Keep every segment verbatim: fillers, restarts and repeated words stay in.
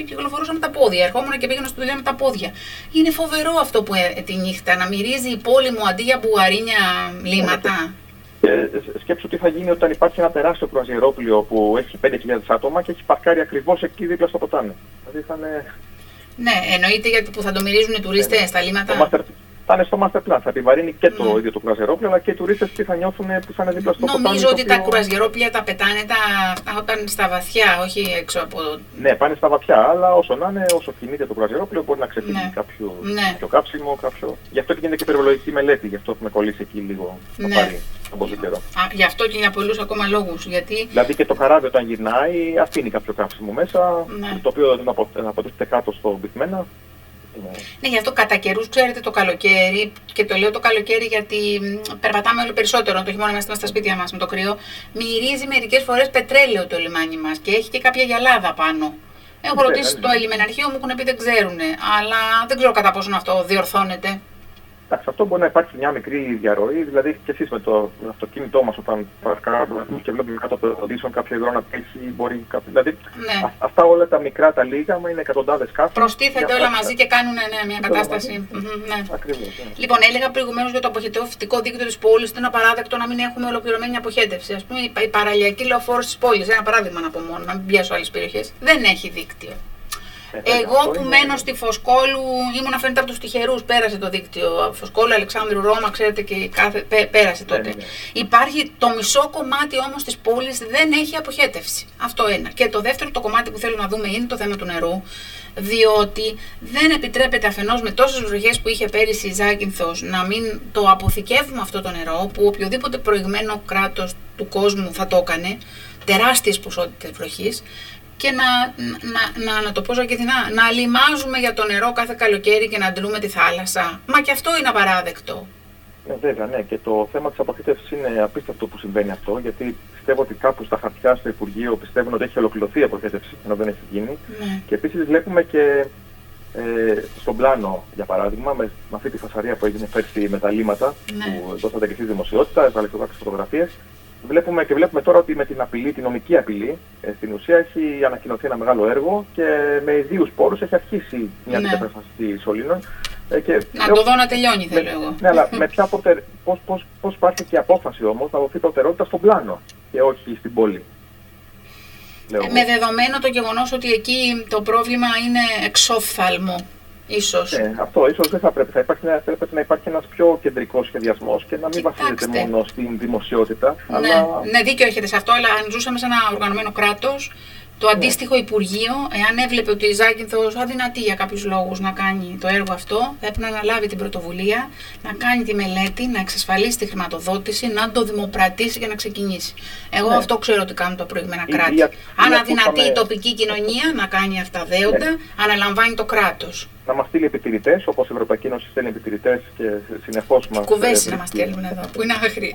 κυκλοφορούσα με τα πόδια. Ερχόμουν και πήγαινα στη δουλειά με τα πόδια. Είναι φοβερό αυτό που ε, τη νύχτα να μυρίζει η πόλη μου αντί για μπουγαρίνια λίματα. Και σκέψου τι θα γίνει όταν υπάρχει ένα τεράστιο κρουαζιερόπλοιο που έχει πέντε χιλιάδες άτομα και έχει παρκάρει ακριβώς εκεί δίπλα στο ποτάμι. Δηλαδή θα είναι... Ναι, εννοείται γιατί που θα το μυρίζουν οι τουρίστες ναι, στα λίματα. Το master, θα είναι στο master plan. Θα επιβαρύνει και το mm. ίδιο το κρουαζιερόπλαιο, αλλά και οι τουρίστες που θα νιώθουν που θα είναι δίπλα στο ποτάμι. Νομίζω ότι οποίο... τα κρουαζιερόπλια τα πετάνε τα... όταν στα βαθιά, όχι έξω από. Ναι, πάνε στα βαθιά, αλλά όσο να είναι, όσο κινείται το κρουαζιερόπλιο, μπορεί να ξεφύγει ναι. κάποιο, ναι. κάποιο κάψιμο. Κάποιο... Γι' αυτό και γίνεται και περιβαλλοντική μελέτη, γι' αυτό έχουμε κολλήσει εκεί λίγο. Ναι. Θα πάρει τον πολύ καιρό. Α, γι' αυτό και για πολλούς ακόμα λόγους. Γιατί... Δηλαδή και το καράβι όταν γυρνάει, αφήνει κάποιο κάψιμο μέσα, ναι. το οποίο δεν αποτίθεται κάτω στο μπιθμένα. Ναι, γι' αυτό κατά καιρούς, ξέρετε, το καλοκαίρι, και το λέω το καλοκαίρι γιατί περπατάμε όλο περισσότερο, το χειμώνα είμαστε στα σπίτια μας με το κρύο, μυρίζει μερικές φορές πετρέλαιο το λιμάνι μας και έχει και κάποια γυαλάδα πάνω. Έχω ρωτήσει το λιμεναρχείο, μου έχουν πει δεν ξέρουν, αλλά δεν ξέρω κατά πόσο αυτό διορθώνεται. Εντάξει, αυτό μπορεί να υπάρχει μια μικρή διαρροή, δηλαδή και εσείς με το αυτοκίνητό μας όταν παρκάρουμε και βλέπουμε κάτω από το οδήσεων κάποιο υγρό να πέσει, μπορεί κάποιο. Δηλαδή ναι. α, αυτά όλα τα μικρά τα λίγα, μα είναι εκατοντάδες κάθε. Προστίθενται όλα μαζί και κάνουν ναι, μια κατάσταση. Ναι. Ακριβώς, ναι. Λοιπόν, έλεγα προηγουμένως για το αποχετευτικό δίκτυο της πόλης ότι είναι απαράδεκτο να μην έχουμε ολοκληρωμένη αποχέτευση. Ας πούμε, η παραλιακή λεωφόρος της πόλης, ένα παράδειγμα να πω μόνο, να μην πιάσω άλλες περιοχές, δεν έχει δίκτυο. Εγώ που είναι... μένω στη Φωσκόλου, ήμουν φαίνεται από τους τυχερούς, πέρασε το δίκτυο. Φωσκόλου, Αλεξάνδρου, Ρώμα, ξέρετε και κάθε... πέρασε τότε. Ναι, ναι. Υπάρχει το μισό κομμάτι όμως της πόλης δεν έχει αποχέτευση. Αυτό ένα. Και το δεύτερο το κομμάτι που θέλω να δούμε είναι το θέμα του νερού. Διότι δεν επιτρέπεται αφενός με τόσες βροχές που είχε πέρυσι η Ζάκυνθος να μην το αποθηκεύουμε αυτό το νερό, που οποιοδήποτε προηγμένο κράτος του κόσμου θα το έκανε, τεράστιες ποσότητες βροχής. Και να, να, να, να το πω ζωκεθινά, να λιμάζουμε για το νερό κάθε καλοκαίρι και να αντλούμε τη θάλασσα. Μα και αυτό είναι απαράδεκτο. Ναι, βέβαια, ναι. Και το θέμα της αποχέτευσης είναι απίστευτο που συμβαίνει αυτό, γιατί πιστεύω ότι κάπου στα χαρτιά στο Υπουργείο πιστεύουν ότι έχει ολοκληρωθεί η αποχέτευση, ενώ δεν έχει γίνει. Ναι. Και επίσης βλέπουμε και ε, στον πλάνο, για παράδειγμα, με, με αυτή τη φασαρία που έγινε πέρσι με τα λίματα, ναι. που δώσατε και στη δημοσιότητα, έβαλε και κάποιες φωτογραφίες. Βλέπουμε και βλέπουμε τώρα ότι με την απειλή, την νομική απειλή, ε, στην ουσία έχει ανακοινωθεί ένα μεγάλο έργο και με ιδίους πόρους έχει αρχίσει μια ναι. αντικατάσταση σωλήνων. Ε, και να λέω, το δω να τελειώνει, θέλω με, εγώ. Ναι, αλλά με ποια ποτε, πώς, πώς, πώς υπάρχει και η απόφαση όμως να δοθεί προτεραιότητα στον πλάνο και όχι στην πόλη. Ε, με δεδομένο το γεγονός ότι εκεί το πρόβλημα είναι εξόφθαλμο. Ίσως. Ναι, αυτό ίσως δεν θα πρέπει. Θα υπάρχει, θα πρέπει να υπάρχει ένας πιο κεντρικός σχεδιασμός και να μην βασίζεται μόνο στην δημοσιότητα. Ναι, αλλά... ναι, δίκιο έχετε σε αυτό, αλλά αν ζούσαμε σε ένα οργανωμένο κράτος, το αντίστοιχο ναι. Υπουργείο, εάν έβλεπε ότι η Ζάκυνθος αδυνατεί για κάποιους λόγους να κάνει το έργο αυτό, θα έπρεπε να αναλάβει την πρωτοβουλία, να κάνει τη μελέτη, να εξασφαλίσει τη χρηματοδότηση, να το δημοπρατήσει και να ξεκινήσει. Εγώ ναι. αυτό ξέρω ότι κάνουν τα προηγούμενα η, κράτη. Η, αν αδυνατεί η τοπική κοινωνία να κάνει αυτά δέοντα, ναι. αναλαμβάνει το κράτος. Να μας στείλει επιτηρητές, όπως η Ευρωπαϊκή Ένωση στέλνει επιτηρητές και συνεχώς μας... Κουβέσεις να μας στέλνουν εδώ, που είναι άχρη.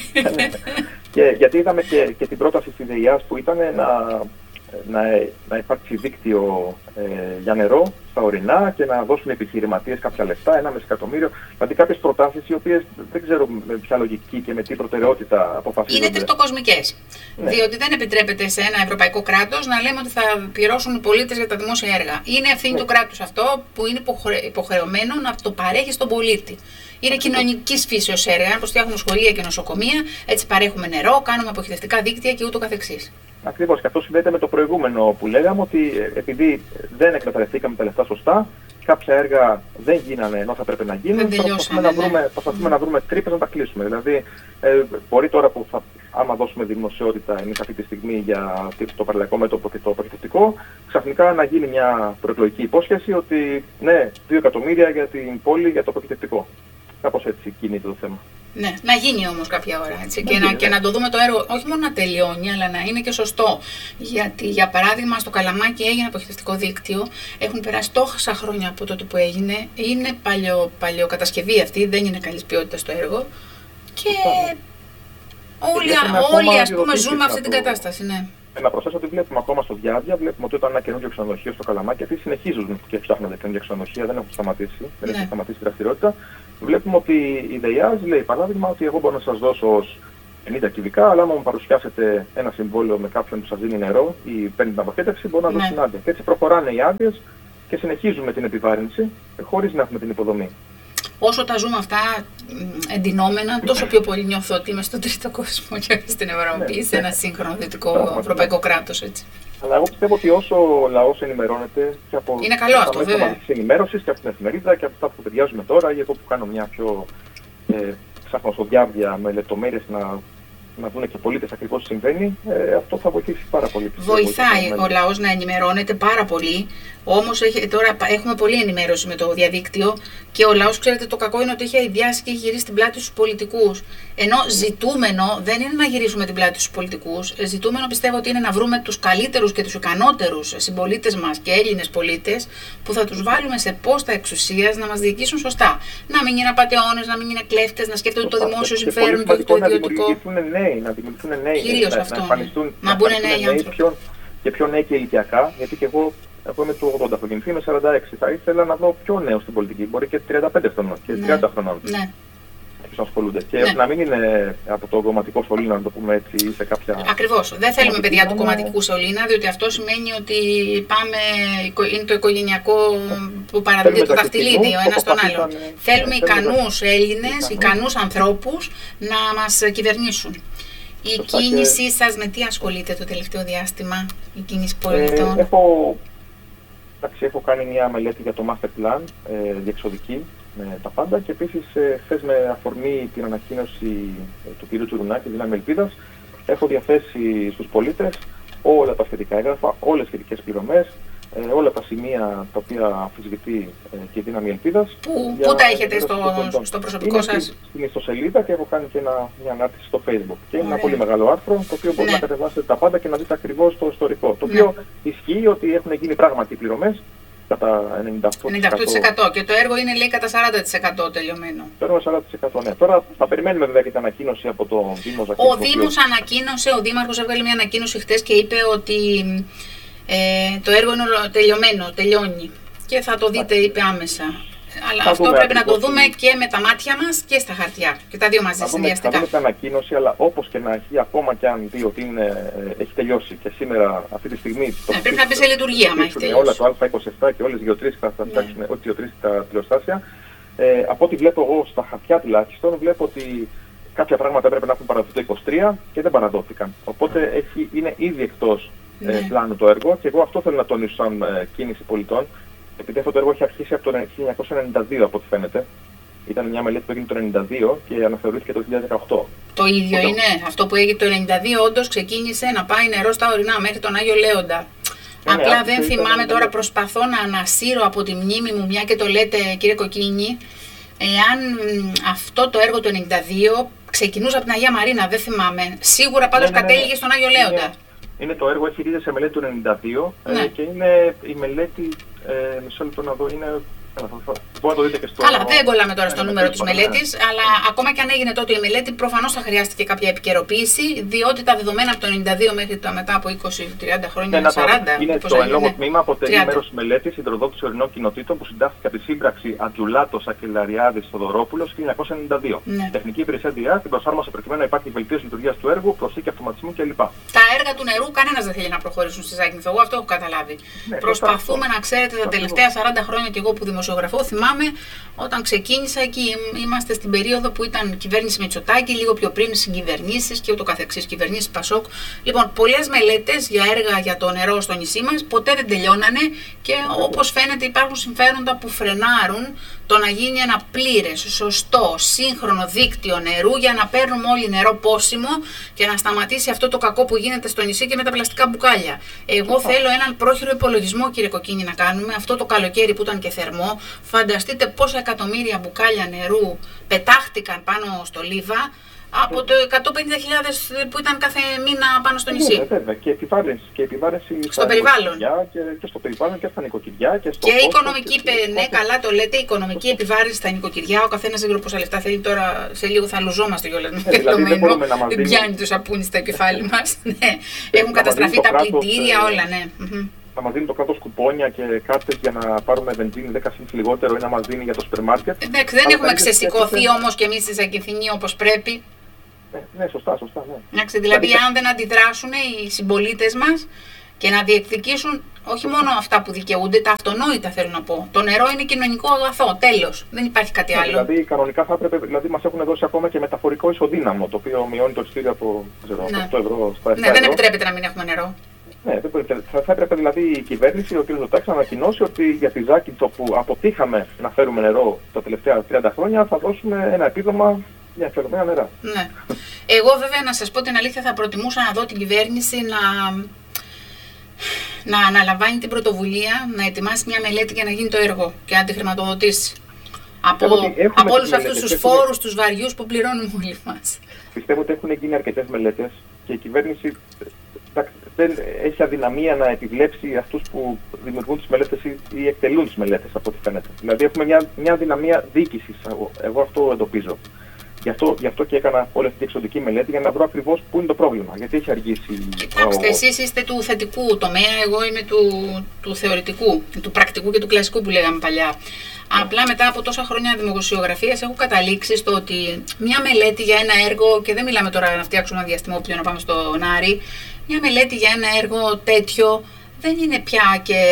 Και γιατί είδαμε και, και την πρόταση της ΔΕΙΑΣ που ήταν να, να, να υπάρξει δίκτυο ε, για νερό στα ορεινά και να δώσουν επιχειρηματίες κάποια λεφτά, ένα μισεκατομμύριο. Δηλαδή κάποιες προτάσεις οι οποίες δεν ξέρω με ποια λογική και με τι προτεραιότητα αποφασίζονται. Είναι τευτοκοσμικές. Ναι. Διότι δεν επιτρέπεται σε ένα ευρωπαϊκό κράτος να λέμε ότι θα πληρώσουν οι πολίτες για τα δημόσια έργα. Είναι ευθύνη ναι. του κράτους αυτό που είναι υποχρεωμένο να το παρέχει στον πολίτη. Είναι κοινωνικής φύσεως έργα, όπως φτιάχνουμε σχολεία και νοσοκομεία, έτσι παρέχουμε νερό, κάνουμε αποχετευτικά δίκτυα και ούτω καθεξής. Ακριβώς, και αυτό συνδέεται με το προηγούμενο που λέγαμε, ότι επειδή δεν εκμεταλλευτήκαμε τα λεφτά σωστά, κάποια έργα δεν γίνανε ενώ θα πρέπει να γίνουν, προσπαθούμε, ναι. να βρούμε, προσπαθούμε mm. να βρούμε τρύπες να τα κλείσουμε. Δηλαδή, ε, μπορεί τώρα που θα, άμα δώσουμε δημοσιότητα εμείς αυτή τη στιγμή για το παραλιακό μέτωπο και το αποχετευτικό, ξαφνικά να γίνει μια προεκλογική υπόσχεση ότι ναι, δύο εκατομμύρια για την πόλη για το αποχετευτικό. Κάπως έτσι κινείται το θέμα. Ναι, να γίνει όμως κάποια ώρα έτσι, και, να, και να το δούμε το έργο, όχι μόνο να τελειώνει, αλλά να είναι και σωστό. Γιατί, για παράδειγμα, στο Καλαμάκι έγινε αποχετευτικό δίκτυο, έχουν περάσει τόσα χρόνια από τότε που έγινε, είναι παλιο, παλιοκατασκευή αυτή, δεν είναι καλής ποιότητας το έργο και όλοι, όλοι ας πούμε ζούμε αυτή την κατάσταση. Ναι. Να προσθέσω ότι βλέπουμε ακόμα στο Διάβια, βλέπουμε ότι όταν ένα καινούργιο ξενοδοχείο στο Καλαμάκι, αυτοί συνεχίζουν και φτιάχνονται καινούργια ξενοδοχεία, δεν έχουν σταματήσει, δεν έχει σταματήσει η δραστηριότητα. Βλέπουμε ότι η ΔΕΙΑΣ λέει παράδειγμα ότι εγώ μπορώ να σας δώσω ως πενήντα κυβικά, αλλά άμα μου παρουσιάσετε ένα συμβόλαιο με κάποιον που σας δίνει νερό ή παίρνει την αποχέτευση, μπορεί να δώσει την άδεια. Και έτσι προχωράνε οι άδειες και συνεχίζουμε την επιβάρυνση χωρίς να έχουμε την υποδομή. Όσο τα ζούμε αυτά εντυνόμενα, τόσο πιο πολύ νιώθω ότι είμαι στον τρίτο κόσμο και στην Ευρώπη, ναι, σε ένα σύγχρονο δυτικό ευρωπαϊκό κράτος, έτσι. Αλλά εγώ πιστεύω ότι όσο ο λαός ενημερώνεται και από είναι καλό αυτό, βέβαια. Της ενημέρωσης και από την εφημερίδα και από αυτά που παιδιάζουμε τώρα, ή εγώ που κάνω μια πιο ε, ψάχνω στο διάβια με λεπτομέρειες να. να δουν και πολίτες ακριβώς τι συμβαίνει, ε, αυτό θα βοηθήσει πάρα πολύ. Βοηθάει ο λαός να ενημερώνεται πάρα πολύ, όμως έχει, τώρα έχουμε πολλή ενημέρωση με το διαδίκτυο και ο λαός, ξέρετε, το κακό είναι ότι έχει αηδιάσει και έχει γυρίσει την πλάτη στους πολιτικούς. Ενώ ζητούμενο δεν είναι να γυρίσουμε την πλάτη στους πολιτικούς, ζητούμενο πιστεύω ότι είναι να βρούμε τους καλύτερους και τους ικανότερους συμπολίτες μας και Έλληνες πολίτες που θα τους βάλουμε σε πόστα εξουσίας να μας διοικήσουν σωστά. Να μην είναι απατεώνες, να μην είναι κλέφτες, να σκέφτονται το δημόσιο συμφέρον και το ιδιωτικό. Να δημιουργηθούν νέοι, κυρίως να, αυτό, να εμφανιστούν, να μπουν νέοι άνθρωποι. Πιο, και πιο νέοι και ηλικιακά, γιατί και εγώ, εγώ είμαι του ογδόντα, έχω γεννηθεί με σαράντα έξι. Θα ήθελα να δω πιο νέο στην πολιτική, μπορεί και τριάντα πέντε χρονών και ναι, τριάντα χρονών. Ναι. Να ασχολούνται. Και ναι, να μην είναι από το κομματικό σωλήνα, να το πούμε έτσι, ή σε κάποια. Ακριβώς. Δεν θέλουμε παιδιά του κομματικού σωλήνα, διότι αυτό σημαίνει ότι πάμε, είναι το οικογενειακό που παραδίδει το δαχτυλίδι ο ένας τον άλλον. Θέλουμε ικανούς Έλληνες, ικανούς ανθρώπους να μας κυβερνήσουν. Η Σωστά κίνησή και... σας με τι ασχολείται το τελευταίο διάστημα, η κίνηση πολιτών? Ε, έχω, εντάξει, έχω κάνει μια μελέτη για το master plan, ε, διεξοδική, με τα πάντα, και επίσης ε, χθες με αφορμή την ανακοίνωση ε, του κ. Τσουρουνάκη, Δύναμη Ελπίδας, έχω διαθέσει στους πολίτες όλα τα σχετικά έγγραφα, όλες τις σχετικές πληρωμές, ε, όλα τα σημεία τα οποία αμφισβητεί ε, και η Δύναμη Ελπίδας. Πού, πού τα έχετε στο, στο προσωπικό είναι σας? Στην ιστοσελίδα και έχω κάνει και ένα, μια ανάρτηση στο Facebook. Και είναι ένα πολύ μεγάλο άρθρο, το οποίο μπορεί ναι, να κατεβάσετε τα πάντα και να δείτε ακριβώς το ιστορικό. Το οποίο ναι, ισχύει ότι έχουν γίνει πράγματι πληρωμές κατά ενενήντα οκτώ τοις εκατό. Και το έργο είναι, λέει, κατά σαράντα τοις εκατό τελειωμένο. Το έργο σαράντα τοις εκατό, ναι. Τώρα θα περιμένουμε βέβαια και την ανακοίνωση από τον Δήμο Ζακύρη. Ο Δήμος οποίο... ανακοίνωσε, ο Δήμαρχος έβγαλε μια ανακοίνωση χτες και είπε ότι ε, το έργο είναι τελειωμένο, τελειώνει. Και θα το δείτε, είπε άμεσα. Αλλά θα αυτό πρέπει να το δούμε και με τα μάτια μας και στα χαρτιά. Και τα δύο μαζί συνδυαστικά. Θα δούμε την ανακοίνωση, αλλά όπως και να έχει, ακόμα και αν δει ότι είναι, έχει τελειώσει και σήμερα, αυτή τη στιγμή. Το ναι, πρέπει να μπει σε λειτουργία, μα έχει τελειώσει. Όλα το Α είκοσι επτά και όλες τις γεωτρήσεις θα φτιάξουν, ναι, ό,τι γεωτρήσεις τα τηλεοστάσια. Ε, από ό,τι βλέπω εγώ στα χαρτιά τουλάχιστον, βλέπω ότι κάποια πράγματα έπρεπε να έχουν παραδοθεί το είκοσι τρία και δεν παραδόθηκαν. Οπότε έχει, είναι ήδη εκτός ναι, ε, πλάνου το έργο, και εγώ αυτό θέλω να τονίσω σαν ε, κίνηση πολιτών. Επειδή αυτό το έργο έχει αρχίσει από το χίλια εννιακόσια ενενήντα δύο, από ό,τι φαίνεται. Ήταν μια μελέτη που έγινε το ενενήντα δύο και αναθεωρήθηκε το δύο χιλιάδες δεκαοκτώ. Το ίδιο Οπότε... είναι. Αυτό που έγινε το ενενήντα δύο όντως ξεκίνησε να πάει νερό στα ορεινά μέχρι τον Άγιο Λέοντα. Ναι, Απλά ναι, δεν θυμάμαι τώρα, προσπαθώ να ανασύρω από τη μνήμη μου, μια και το λέτε, κύριε Κοκκίνη, εάν αυτό το έργο του ενενήντα δύο ξεκινούσε από την Αγία Μαρίνα, δεν θυμάμαι. Σίγουρα πάντως ναι, ναι, ναι, κατέληγε στον Άγιο Λέοντα. Είναι, είναι το έργο, έχει ρίζες σε μελέτη του ενενήντα δύο ναι, ε, και είναι η μελέτη. Ε, μισό λεπτό να δω, είναι. Μπορεί να το δείτε και στο. Καλά, δεν κολλάμε τώρα στο νούμερο της μελέτης, αλλά ακόμα και αν έγινε τότε η μελέτη, προφανώς θα χρειάστηκε κάποια επικαιροποίηση, διότι τα δεδομένα από το ενενήντα δύο μέχρι τα μετά από είκοσι με τριάντα χρόνια, είναι σαράντα. Είναι το εν λόγω τμήμα, αποτελεί μέρος της μελέτης «Υδροδότηση ορεινών κοινοτήτων» που συντάχθηκε από τη σύμπραξη Ατζουλάτο Σακελαριάδη Θοδωρόπουλος χίλια εννιακόσια ενενήντα δύο. Ναι. Τεχνική υπηρεσία ντι αρ την προσάρμοσε προκειμένου να υπάρχει βελτίωση λειτουργίας του έργου, προσθήκη αυτοματισμού κλπ. Τα έργα του νερού κανένας δεν θέλει να προχωρήσουν στη Ζάκυνθο. Εγώ αυτό έχω καταλάβει. Ναι, προσπαθούμε να ξέρετε τα τελευταία σαράντα χρόνια και εγώ που δημοσιογραφώ, θυμάμαι όταν ξεκίνησα, εκεί είμαστε στην περίοδο που ήταν κυβέρνηση Μητσοτάκη, λίγο πιο πριν συγκυβερνήσεις και ούτω καθεξής, κυβερνήσεις Πασόκ. Λοιπόν, πολλές μελέτες για έργα για το νερό στο νησί μας ποτέ δεν τελειώνανε και όπως φαίνεται υπάρχουν συμφέροντα που φρενάρουν το να γίνει ένα πλήρες, σωστό, σύγχρονο δίκτυο νερού για να παίρνουμε όλοι νερό πόσιμο και να σταματήσει αυτό το κακό που γίνεται στο νησί και με τα πλαστικά μπουκάλια. Εγώ θέλω έναν πρόχειρο υπολογισμό, κύριε Κοκκίνη, να κάνουμε αυτό το καλοκαίρι που ήταν και θερμό. Φανταστείτε πόσα εκατομμύρια μπουκάλια νερού πετάχτηκαν πάνω στο Λίβα από το εκατόν πενήντα χιλιάδες που ήταν κάθε μήνα πάνω στο νησί. Ναι, βέβαια. Και επιβάρυνση, και επιβάρυνση στο περιβάλλον. Και, και στο περιβάλλον και στα νοικοκυριά. Και, στο και η οικονομική, και ναι, καλά το λέτε, η οικονομική επιβάρυνση στα νοικοκυριά. Ο καθένας δεν ξέρει πόσα λεφτά θέλει τώρα, σε λίγο θα λουζόμαστε κιόλας με τελειωμένο. Δεν πιάνει το σαπούνι στα κεφάλι μας. Ναι. Έχουν καταστραφεί τα πλυντήρια, όλα, ναι. Να μας δίνει το κράτος κουπόνια και κάρτες για να πάρουμε βενζίνη δέκα σεντ λιγότερο ή να μας δίνει για το σούπερ μάρκετ. Εντάξει, δεν έχουμε ξεσηκωθεί όμως κι εμείς στη Ζακυνθινή όπως πρέπει. Ναι, ναι, σωστά, σωστά. Ναι. Εντάξει, δηλαδή, δηλαδή, αν δεν αντιδράσουν οι συμπολίτες μας και να διεκδικήσουν όχι μόνο αυτά που δικαιούνται, τα αυτονόητα θέλω να πω. Το νερό είναι κοινωνικό αγαθό, τέλος. Δεν υπάρχει κάτι άλλο. Ναι, δηλαδή, κανονικά θα έπρεπε, δηλαδή, μας έχουν δώσει ακόμα και μεταφορικό ισοδύναμο, το οποίο μειώνει το εισιτήριο από ναι. οκτώ ευρώ στα επτά ναι, δεν επιτρέπεται να μην έχουμε νερό. Ναι, δεν θα, θα έπρεπε δηλαδή η κυβέρνηση, ο κ. Μητσοτάκης, να ανακοινώσει ότι για τη Ζάκυνθο που αποτύχαμε να φέρουμε νερό τα τελευταία τριάντα χρόνια θα δώσουμε ένα επίδομα για αφαιρεμένα νερά. Ναι. Εγώ βέβαια να σας πω την αλήθεια θα προτιμούσα να δω την κυβέρνηση να, να αναλαμβάνει την πρωτοβουλία, να ετοιμάσει μια μελέτη για να γίνει το έργο και να τη χρηματοδοτήσει. Από, από όλους αυτούς τους έχουμε... φόρους, τους βαριούς που πληρώνουμε όλοι μας. Πιστεύω ότι έχουν γίνει αρκετές μελέτες και η κυβέρνηση δεν έχει αδυναμία να επιβλέψει αυτούς που δημιουργούν τις μελέτες ή εκτελούν τις μελέτες, από ό,τι φαίνεται. Δηλαδή έχουμε μια, μια αδυναμία διοίκησης, εγώ, εγώ αυτό εντοπίζω. Γι' αυτό, γι' αυτό και έκανα όλη αυτή την εξωτική μελέτη για να βρω ακριβώς πού είναι το πρόβλημα. Γιατί έχει αργήσει. Κοιτάξτε, ο... εσείς είστε του θετικού τομέα, εγώ είμαι του, του θεωρητικού, του πρακτικού και του κλασικού που λέγαμε παλιά. Yeah. Απλά μετά από τόσα χρόνια δημοσιογραφίας έχω καταλήξει στο ότι μια μελέτη για ένα έργο, και δεν μιλάμε τώρα να φτιάξουμε ένα διαστημόπλαιο να πάμε στον Άρη, μια μελέτη για ένα έργο τέτοιο δεν είναι πια και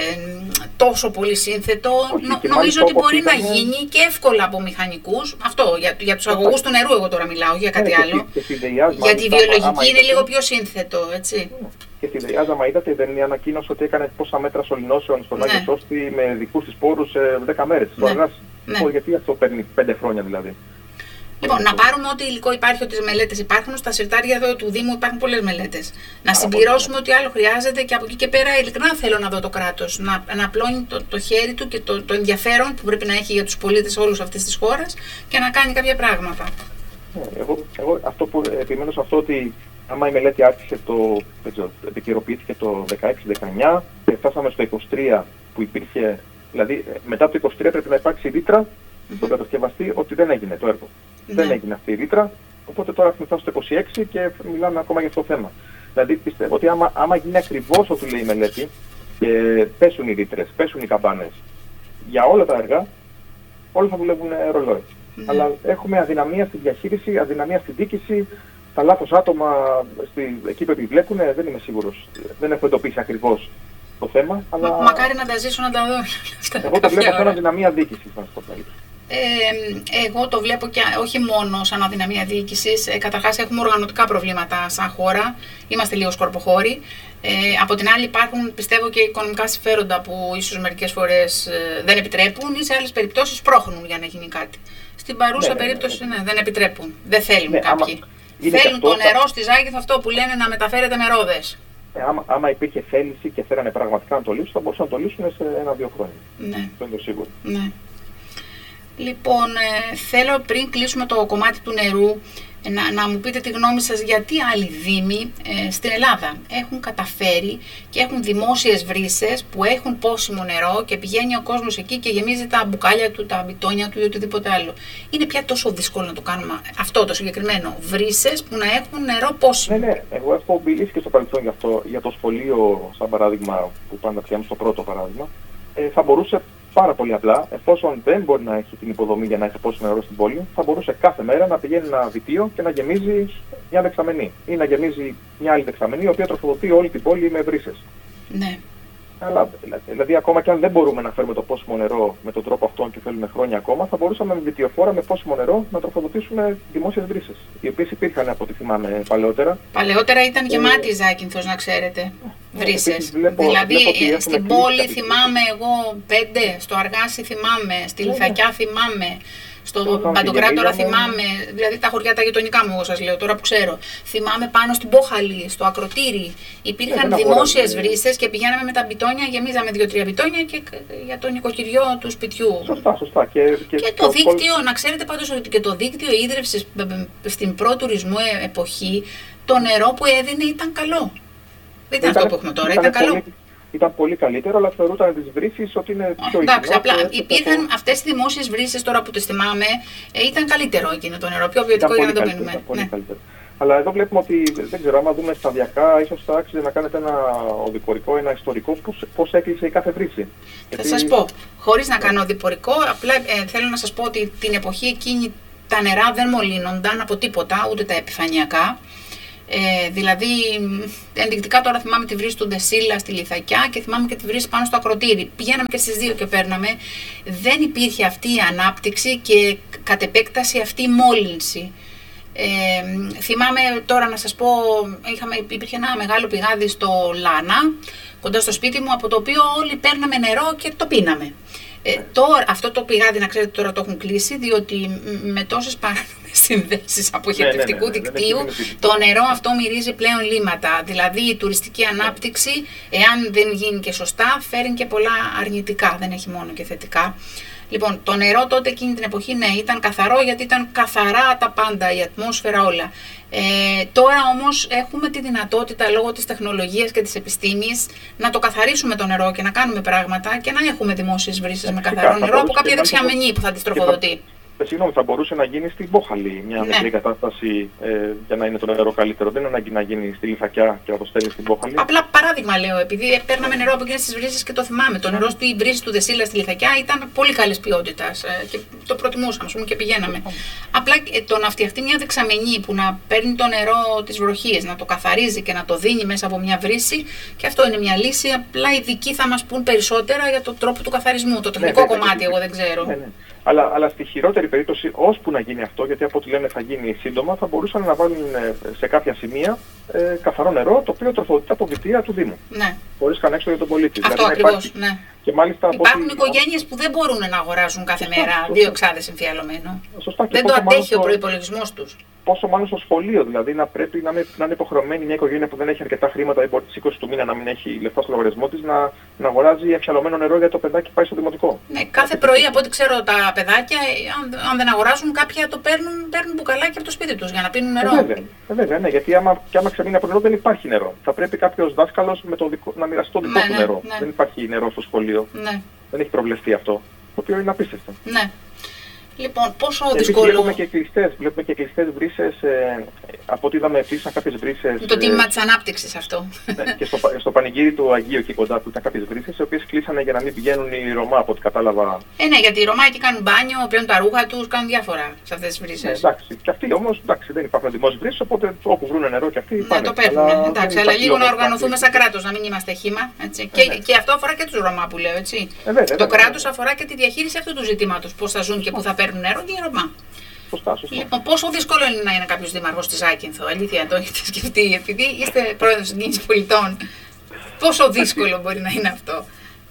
τόσο πολύ σύνθετο. Όχι, Νο, νομίζω ότι μπορεί να γίνει και εύκολα από μηχανικούς. Αυτό, για, για τους αγωγούς του νερού εγώ τώρα μιλάω, για κάτι ναι, άλλο. Και, και γιατί η βιολογική είναι λίγο πιο σύνθετο, έτσι. Και στη ΔΕΙΑΖ, άμα είδατε, δεν ανακοίνωσε ότι έκανε πόσα μέτρα σωληνώσεων στον ναι. Άγιο Σώστη με δικούς της πόρους σε δέκα μέρες. Ναι. Ναι. Γιατί αυτό παίρνει πέντε χρόνια δηλαδή. Λοιπόν, να πάρουμε ό,τι υλικό υπάρχει, ό,τι μελέτες υπάρχουν. Στα συρτάρια εδώ του Δήμου υπάρχουν πολλές μελέτες. Να συμπληρώσουμε ό,τι άλλο χρειάζεται και από εκεί και πέρα, ειλικρινά θέλω να δω το κράτος να, να απλώνει το, το χέρι του και το, το ενδιαφέρον που πρέπει να έχει για τους πολίτες όλους αυτής της χώρας και να κάνει κάποια πράγματα. Εγώ, εγώ αυτό που επιμένω σε αυτό ότι άμα η μελέτη άρχισε το, επικαιροποιήθηκε το δεκαέξι δεκαεννιά και φτάσαμε στο είκοσι τρία που υπήρχε, δηλαδή μετά το είκοσι τρία πρέπει να υπάρξει ρήτρα mm-hmm. στον κατασκευαστή ότι δεν έγινε το έργο. Mm-hmm. Δεν έγινε αυτή η ρήτρα, οπότε τώρα έχουμε φτάσει στο είκοσι έξι και μιλάμε ακόμα για αυτό το θέμα. Δηλαδή πιστεύω ότι άμα, άμα γίνει ακριβώς ό,τι λέει η μελέτη και πέσουν οι ρήτρες, πέσουν οι καμπάνες για όλα τα έργα, όλα θα δουλεύουν ρολόι. Mm-hmm. Αλλά έχουμε αδυναμία στη διαχείριση, αδυναμία στη διοίκηση. Τα λάθος άτομα στη, εκεί που επιβλέπουν, δεν είμαι σίγουρος. Δεν έχω εντοπίσει ακριβώς το θέμα. Αλλά... Μα, μακάρι να τα ζήσω να τα δω. Εγώ το βλέπω σαν αδυναμία διοίκησης, να σας πω την αλήθεια. Ε, εγώ το βλέπω και όχι μόνο σαν αδυναμία διοίκησης. Ε, καταρχάς έχουμε οργανωτικά προβλήματα σαν χώρα. Είμαστε λίγο σκορποχώροι. Ε, από την άλλη υπάρχουν πιστεύω και οικονομικά συμφέροντα που ίσως μερικές φορές ε, δεν επιτρέπουν ή σε άλλες περιπτώσεις πρόχνουν για να γίνει κάτι. Στην παρούσα ναι, περίπτωση ναι, ναι, δεν επιτρέπουν. Δεν θέλουν ναι, κάποιοι. Άμα... Είναι θέλουν το νερό θα... στη Ζάκυνθο αυτό που λένε να μεταφέρεται με ρόδες. Ε, άμα, άμα υπήρχε θέληση και θέλανε πραγματικά να το λύσουν, θα μπορούσαν να το λύσουν σε ένα-δύο χρόνια. Ναι. Αυτό είναι το σίγουρο. Ναι. Λοιπόν, ε, θέλω πριν κλείσουμε το κομμάτι του νερού να, να μου πείτε τη γνώμη σας γιατί άλλοι δήμοι ε, στην Ελλάδα έχουν καταφέρει και έχουν δημόσιες βρύσες που έχουν πόσιμο νερό και πηγαίνει ο κόσμος εκεί και γεμίζει τα μπουκάλια του, τα μπιτόνια του ή οτιδήποτε άλλο. Είναι πια τόσο δύσκολο να το κάνουμε αυτό το συγκεκριμένο, βρύσες που να έχουν νερό πόσιμο. Ναι, ναι, εγώ έχω μιλήσει και στο παρελθόν για αυτό, για το σχολείο σαν παράδειγμα που πάντα πιάνουμε στο πρώτο παράδειγμα. Ε, θα μπορούσε πάρα πολύ απλά, εφόσον δεν μπορεί να έχει την υποδομή για να έχει πόσιμο νερό στην πόλη, θα μπορούσε κάθε μέρα να πηγαίνει ένα διτίο και να γεμίζει μια δεξαμενή. Ή να γεμίζει μια άλλη δεξαμενή, η οποία τροφοδοτεί όλη την πόλη με βρύσες. Ναι. Αλλά, δηλαδή, ακόμα και αν δεν μπορούμε να φέρουμε το πόσιμο νερό με τον τρόπο αυτόν και θέλουμε χρόνια ακόμα, θα μπορούσαμε με διτιοφόρα με πόσιμο νερό να τροφοδοτήσουμε δημόσιες βρύσες. Οι οποίες υπήρχαν από ό,τι θυμάμαι παλαιότερα. Παλαιότερα ήταν γεμάτη η Ζάκυνθος, να ξέρετε. Βρύσες. Βλέπω, δηλαδή βλέπω στην πόλη θυμάμαι εγώ πέντε, στο Αργάσι θυμάμαι, στη Λιθακιά θυμάμαι. Στο Παντοκράτορα θυμάμαι, δηλαδή τα χωριά τα γειτονικά μου, εγώ σας λέω τώρα που ξέρω. Θυμάμαι πάνω στην Πόχαλη, στο Ακροτήρι. Υπήρχαν ναι, δημόσιες βρύσες και πηγαίναμε με τα μπιτόνια, γεμίζαμε δύο-τρία μπιτόνια και για το νοικοκυριό του σπιτιού. Σωστά, σωστά. Και, και, και το δίκτυο, να ξέρετε πάντως ότι και το δίκτυο ίδρυυσης στην προ-τουρισμού εποχή, το νερό που έδινε ήταν καλό. Δεν ήταν, ήταν αυτό που έχουμε τώρα, ήταν, ήταν καλό. Πολύ... Ήταν πολύ καλύτερο, αλλά θεωρούταν τις βρύσεις ότι είναι πιο υγιεινό. Εντάξει, απλά υπήρχαν το... αυτές οι δημόσιες βρύσεις τώρα που τις θυμάμαι, ε, ήταν καλύτερο εκείνο το νερό, πιο ποιοτικό για να το πίνουμε. Ήταν πολύ ναι. καλύτερο. Αλλά εδώ βλέπουμε ότι, δεν ξέρω, άμα δούμε σταδιακά, ίσως θα άξιζε να κάνετε ένα οδηπορικό, ένα ιστορικό, πώς, πώς έκλεισε η κάθε βρύση. Θα Γιατί... σας πω, χωρίς να κάνω οδηπορικό, απλά ε, θέλω να σας πω ότι την εποχή εκείνη τα νερά δεν μολύνονταν από τίποτα, ούτε τα επιφανειακά. Ε, δηλαδή, ενδεικτικά τώρα θυμάμαι τη βρύση του Ντεσίλα στη Λιθακιά και θυμάμαι και τη βρύση πάνω στο Ακροτήρι. Πηγαίναμε και στις δύο και παίρναμε. Δεν υπήρχε αυτή η ανάπτυξη και κατ' επέκταση αυτή η μόλυνση. Ε, θυμάμαι τώρα να σας πω, είχαμε, υπήρχε ένα μεγάλο πηγάδι στο Λάνα, κοντά στο σπίτι μου, από το οποίο όλοι παίρναμε νερό και το πίναμε. Ε, τώρα, αυτό το πηγάδι, να ξέρετε, τώρα το έχουν κλείσει, διότι με τόσες παράνομες συνδέσεις αποχετευτικού ναι, ναι, ναι, δικτύου, ναι, ναι, ναι, ναι. το νερό αυτό μυρίζει πλέον λίμματα. Δηλαδή η τουριστική ανάπτυξη, εάν δεν γίνει και σωστά, φέρνει και πολλά αρνητικά, δεν έχει μόνο και θετικά. Λοιπόν, το νερό τότε εκείνη την εποχή, ναι, ήταν καθαρό, γιατί ήταν καθαρά τα πάντα, η ατμόσφαιρα, όλα. Ε, τώρα όμως έχουμε τη δυνατότητα, λόγω της τεχνολογίας και της επιστήμης, να το καθαρίσουμε το νερό και να κάνουμε πράγματα και να έχουμε δημόσιες βρύσες με καθαρό νερό από κάποια δεξιαμενή που θα τις τροφοδοτεί. Συγγνώμη, θα μπορούσε να γίνει στην Πόχαλη μια Ναι. μικρή κατάσταση ε, για να είναι το νερό καλύτερο. Δεν είναι ανάγκη να γίνει στη Λιθακιά και να το στέλνει στην Πόχαλη. Απλά παράδειγμα λέω, επειδή παίρναμε νερό από εκείνες τις βρύσες και το θυμάμαι. Το νερό στη βρύση του Δεσίλα στη Λιθακιά ήταν πολύ καλής ποιότητας ε, και το προτιμούσαμε, ας πούμε, και πηγαίναμε. Απλά ε, το να φτιαχτεί μια δεξαμενή που να παίρνει το νερό της βροχής, να το καθαρίζει και να το δίνει μέσα από μια βρύση, και αυτό είναι μια λύση. Απλά οι ειδικοί θα μας πούν περισσότερα για τον τρόπο του καθαρισμού. Το τεχνικό ναι, ναι, κομμάτι, ναι, εγώ δεν ξέρω. Ναι, ναι. Αλλά, αλλά στη χειρότερη περίπτωση, ώσπου να γίνει αυτό, γιατί από ό,τι λένε θα γίνει σύντομα, θα μπορούσαν να βάλουν σε κάποια σημεία ε, καθαρό νερό, το οποίο τροφοδοτείται από βιτία του Δήμου. Ναι. Χωρίς κανένα έξοδο για τον πολίτη. Αυτό δηλαδή, ακριβώς, υπάρχει... ναι. Και μάλιστα, υπάρχουν ότι... οικογένειες που δεν μπορούν να αγοράζουν κάθε σωστά, μέρα σωστά. δύο εξάδες εμφιαλωμένο. Σωστά, δεν το αντέχει στο... ο προϋπολογισμός τους. Πόσο μάλλον στο σχολείο, δηλαδή να πρέπει να είναι, να είναι υποχρεωμένη μια οικογένεια που δεν έχει αρκετά χρήματα ή μπορεί τις είκοσι του μήνα να μην έχει λεφτά στο λογαριασμό της να, να αγοράζει εμφιαλωμένο νερό για το παιδάκι πάει στο δημοτικό. Ναι, κάθε πρωί από ό,τι ξέρω τα παιδάκια, αν, αν δεν αγοράζουν, κάποια το παίρνουν, παίρνουν μπουκαλάκι από το σπίτι τους για να πίνουν νερό. Ε, βέβαια, ε, βέβαια, ναι, γιατί άμα, και άμα ξεμείνει από νερό δεν υπάρχει νερό. Θα πρέπει κάποιος δάσκαλος με το δικό, να μοιραστεί το δικό ναι, του ναι, νερό. Ναι. Δεν υπάρχει νερό στο σχολείο. Ναι. Δεν έχει προβλεφθεί αυτό. Το οποίο είναι απίστευτο. Ναι. Λοιπόν, πόσο Επίσης, δύσκολο. Βλέπουμε και κλειστές, βλέπουμε και κλειστές βρύσες. Ε, από ό,τι είδαμε, κλείσαν κάποιες βρύσες. Το τίμημα ε, της ανάπτυξης αυτό. Ναι, και στο, στο πανηγύρι του Αγίου εκεί κοντά που ήταν κάποιες βρύσες, οι οποίες κλείσανε για να μην πηγαίνουν οι Ρωμά, από ό,τι κατάλαβα. Ε, ναι, γιατί οι Ρωμά εκεί κάνουν μπάνιο, παίρνουν τα ρούχα τους, κάνουν διάφορα σε αυτές τις βρύσες. Ναι, εντάξει. Και αυτοί όμως εντάξει, δεν υπάρχουν δημόσιες βρύσες, οπότε όπου βρουν νερό και αυτοί. Ναι, πάνε. το παίρνουν. Αλλά, Εντάξει, αλλά λίγο να οργανωθούμε σαν κράτος, να μην είμαστε χύμα. Έτσι. Ε, και, ναι. και αυτό αφορά και τους Ρωμά που λέω, έτσι. Ε, βέβαια, το βέβαια, κράτος βέβαια. αφορά και τη διαχείριση αυτού του ζητήματος. Πώς θα ζουν και πού θα παίρνουν νερό και οι Ρωμά. Σωστά, σωστά. Λοιπόν, πόσο δύσκολο είναι να είναι κάποιος δήμαρχος της Ζάκυνθο, αλήθεια, το έχετε σκεφτεί, επειδή είστε πρόεδρος της Κίνησης Πολιτών. Πόσο δύσκολο μπορεί να είναι αυτό?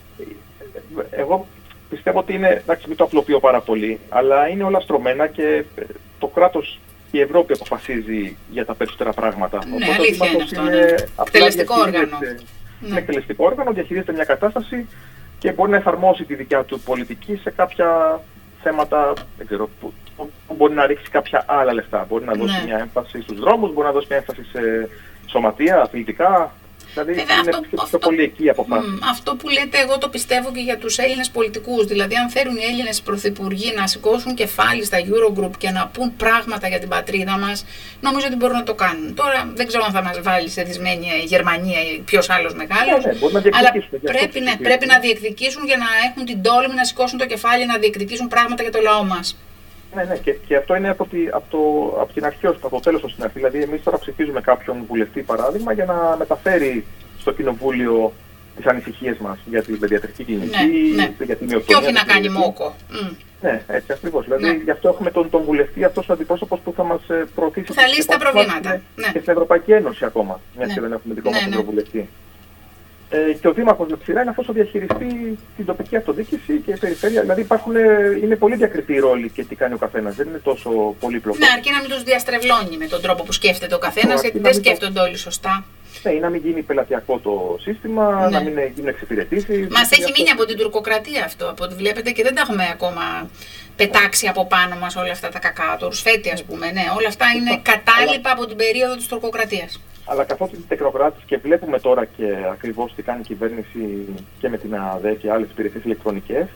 Εγώ πιστεύω ότι είναι, εντάξει, μην το απλοποιώ πάρα πολύ, αλλά είναι όλα στρωμένα και το κράτος, η Ευρώπη αποφασίζει για τα περισσότερα πράγματα. Ναι, Οπότε αλήθεια είναι αυτό. Ναι. Εκτελεστικό όργανο. Είναι εκτελεστικό όργανο, διαχειρίζεται μια κατάσταση και μπορεί να εφαρμόσει τη δικιά του πολιτική σε κάποια θέματα, δεν ξέρω, που, που μπορεί να ρίξει κάποια άλλα λεφτά. Μπορεί να δώσει ναι. μια έμφαση στους δρόμους, μπορεί να δώσει μια έμφαση σε σωματεία, αθλητικά. Δηλαδή Βέβαια, είναι αυτό, πιο, αυτό, πιο πολύ εκεί από πάνω. Αυτό που λέτε, εγώ το πιστεύω και για τους Έλληνες πολιτικούς. Δηλαδή, αν θέλουν οι Έλληνες πρωθυπουργοί να σηκώσουν κεφάλι στα Eurogroup και να πούν πράγματα για την πατρίδα μας, νομίζω ότι μπορούν να το κάνουν. Τώρα δεν ξέρω αν θα μας βάλει σε δυσμένη η Γερμανία ή ποιος άλλος μεγάλος. Ναι, ναι, αλλά πρέπει, ναι, πρέπει να διεκδικήσουν για να έχουν την τόλμη να σηκώσουν το κεφάλι, να διεκδικήσουν πράγματα για το λαό μας. Ναι, ναι, και, και αυτό είναι από, τη, από, το, από την αρχή, από το τέλος στην αρχή. Δηλαδή, εμείς τώρα ψηφίζουμε κάποιον βουλευτή, παράδειγμα, για να μεταφέρει στο κοινοβούλιο τις ανησυχίες μας για την παιδιατρική κλινική, ναι, ναι. για την μειοκτονία. Και όχι να κάνει μόκο. Mm. Ναι, έτσι ακριβώς. Δηλαδή, ναι. γι' αυτό έχουμε τον, τον βουλευτή, αυτός ο αντιπρόσωπος που θα μας προωθήσει. Που θα λύσει τα προβλήματα. Και, ναι. και στην Ευρωπαϊκή Ένωση ακόμα, μιας ναι. και δεν έχουμε δικό ναι, μας ναι. ευρωβουλευτή. Ε, και ο Δήμαρχος με ψηρά είναι αυτός ο διαχειριστή την τοπική αυτοδιοίκηση και η περιφέρεια. Δηλαδή υπάρχουν, είναι πολύ διακριτή οι ρόλοι και τι κάνει ο καθένας. Δεν είναι τόσο πολύπλοκο. Ναι, αρκεί να μην τους διαστρεβλώνει με τον τρόπο που σκέφτεται ο καθένας, γιατί δεν σκέφτονται το... όλοι σωστά. Ναι, ή να μην γίνει πελατειακό το σύστημα, ναι. να μην γίνουν εξυπηρετήσεις. Μας έχει μείνει από την τουρκοκρατία αυτό, από ό,τι βλέπετε, και δεν τα έχουμε ακόμα πετάξει από πάνω μας όλα αυτά τα κακά. Το ρουσφέτη, ας πούμε. Ναι, όλα αυτά είναι κατάλοιπα από την περίοδο της τουρκοκρατίας. Αλλά καθότι είναι τεχνοκράτης και βλέπουμε τώρα και ακριβώς τι κάνει η κυβέρνηση και με την ΑΔΕ και άλλες υπηρεσίες ηλεκτρονικές,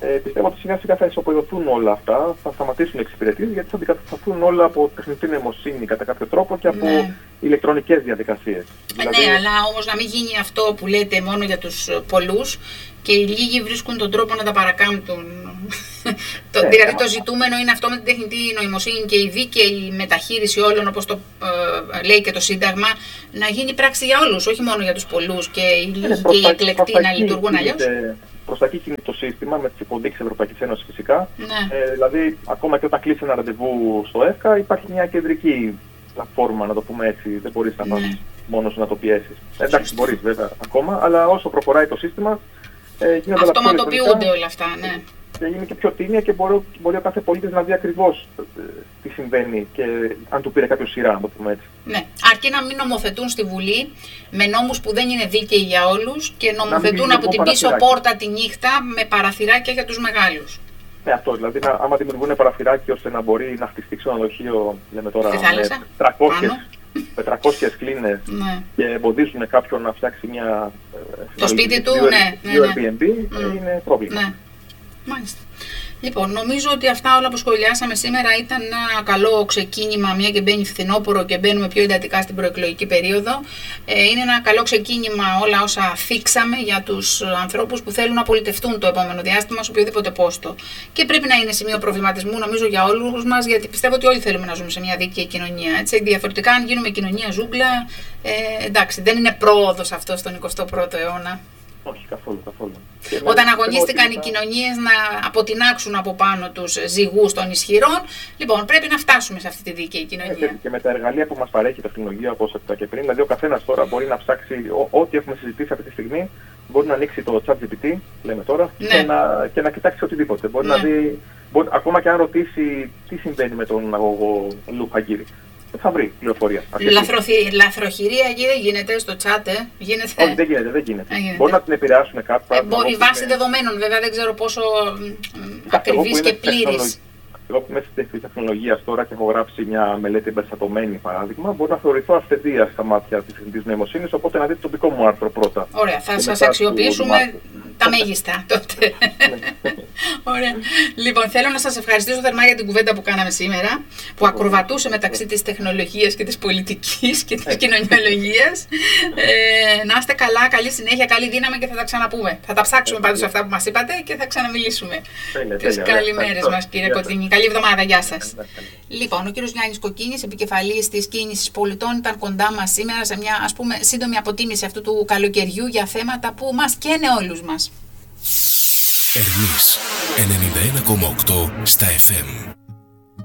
Ε, πιστεύω ότι σιγά σιγά θα ισοπεδωθούν όλα αυτά, θα σταματήσουν οι εξυπηρετήσεις, γιατί θα αντικατασταθούν όλα από τεχνητή νοημοσύνη κατά κάποιο τρόπο και από ναι. ηλεκτρονικές διαδικασίες. Ε, δηλαδή... Ναι, αλλά όμως να μην γίνει αυτό που λέτε μόνο για τους πολλούς και οι λίγοι βρίσκουν τον τρόπο να τα παρακάμπτουν. το, ναι, δηλαδή το ζητούμενο είναι αυτό με την τεχνητή νοημοσύνη και η δίκαιη μεταχείριση όλων, όπως το ε, λέει και το Σύνταγμα, να γίνει πράξη για όλους, όχι μόνο για τους πολλούς και οι λίγοι ναι, και οι εκλεκτοί να λειτουργούν αλλιώς. Προς τα εκεί κινείται το σύστημα με τις υποδείξεις Ευρωπαϊκής Ένωσης φυσικά. Ναι. Ε, δηλαδή, ακόμα και όταν κλείσει ένα ραντεβού στο ΕΦΚΑ, υπάρχει μια κεντρική πλατφόρμα, να το πούμε έτσι. Δεν μπορείς να πας ναι. μόνος να το πιέσεις. Ε, εντάξει, μπορείς βέβαια ακόμα, αλλά όσο προχωράει το σύστημα, ε, γίνονται αυτοματοποιούνται όλα αυτά. Ναι. Και είναι και πιο τίμια και μπορεί, μπορεί ο κάθε πολίτης να δει ακριβώς ε, τι συμβαίνει και αν του πήρε κάποιο σειρά, να το πούμε έτσι. Ναι, αρκεί να μην νομοθετούν στη Βουλή με νόμους που δεν είναι δίκαιοι για όλους και νομοθετούν από την πίσω πόρτα τη νύχτα με παραθυράκια για τους μεγάλους. Ναι, αυτό δηλαδή, να, άμα δημιουργούν παραθυράκι ώστε να μπορεί να χτιστεί ξενοδοχείο, λέμε τώρα, με τριακόσιες κλίνες ναι. και εμποδίζουν κάποιον να φτιάξει μια. Το σπίτι του, ναι. Airbnb, ναι. είναι πρόβλημα. Ναι. Μάλιστα. Λοιπόν, νομίζω ότι αυτά όλα που σχολιάσαμε σήμερα ήταν ένα καλό ξεκίνημα, μια και μπαίνει φθινόπωρο και μπαίνουμε πιο εντατικά στην προεκλογική περίοδο. Ε, είναι ένα καλό ξεκίνημα όλα όσα θίξαμε για τους ανθρώπους που θέλουν να πολιτευτούν το επόμενο διάστημα σε οποιοδήποτε πόστο. Και πρέπει να είναι σημείο προβληματισμού, νομίζω, για όλους μας, γιατί πιστεύω ότι όλοι θέλουμε να ζούμε σε μια δίκαιη κοινωνία. Έτσι. Διαφορετικά, αν γίνουμε κοινωνία ζούγκλα, ε, εντάξει, δεν είναι πρόοδος αυτό στον εικοστό πρώτο αιώνα. Όχι, καθόλου, καθόλου. Όταν αγωνίστηκαν οι κοινωνίες να αποτινάξουν από πάνω τους ζυγούς των ισχυρών, λοιπόν, πρέπει να φτάσουμε σε αυτή τη δίκαιη κοινωνία. Και, και με τα εργαλεία που μας παρέχει η τεχνολογία, όπως είπα και πριν, δηλαδή ο καθένας τώρα μπορεί να ψάξει ό,τι έχουμε συζητήσει αυτή τη στιγμή, μπορεί να ανοίξει το ChatGPT, λέμε τώρα, ναι. και, να, και να κοιτάξει οτιδήποτε. Μπορεί ναι. να δει, μπορεί, ακόμα και αν ρωτήσει τι συμβαίνει με τον αγωγό Λουχαγγύρη. Θα βρει πληροφορία. Λαθροθυ... Λαθροχειρία εκεί δεν γίνεται στο chat, ε. γίνεται. Όχι, δεν γίνεται, δεν γίνεται. γίνεται. Μπορεί να την επηρεάσουν κάποια. Ε, μπορεί βάσει είναι... δεδομένων, βέβαια δεν ξέρω πόσο ακριβής και πλήρης. Εγώ που είμαι στην τεχνολογία τώρα και έχω γράψει μια μελέτη εμπεριστατωμένη, παράδειγμα, μπορεί να θεωρηθώ αυθεντία στα μάτια της τεχνητής νοημοσύνης, οπότε να δείτε το δικό μου άρθρο πρώτα. Ωραία, θα σας αξιοποιήσουμε τα μέγιστα τότε. Ωραία. Λοιπόν, θέλω να σας ευχαριστήσω θερμά για την κουβέντα που κάναμε σήμερα, που ακροβατούσε μεταξύ της τεχνολογίας και της πολιτικής και της κοινωνιολογίας. Ε, να είστε καλά, καλή συνέχεια, καλή δύναμη και θα τα ξαναπούμε. Θα τα ψάξουμε πάντως αυτά που μας είπατε και θα ξαναμιλήσουμε. Τις καλημέρες μας, κύριε Κοτρίνη. Καλή εβδομάδα, γεια σας. Λοιπόν, ο κύριος Γιάννης Κοκκίνης, επικεφαλής της Κίνησης Πολιτών, ήταν κοντά μας σήμερα σε μια, ας πούμε, σύντομη αποτίμηση αυτού του καλοκαιριού για θέματα που μας καίνε όλους μας. Ερμής ενενήντα ένα κόμμα οκτώ στα εφ εμ.